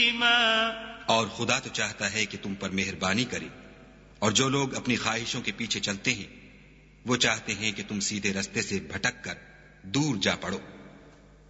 और खुदा तो चाहता है कि तुम पर मेहरबानी करे, और जो लोग अपनी ख्वाहिशों के पीछे चलते हैं वो चाहते हैं कि तुम सीधे रास्ते से भटक कर दूर जा पड़ो।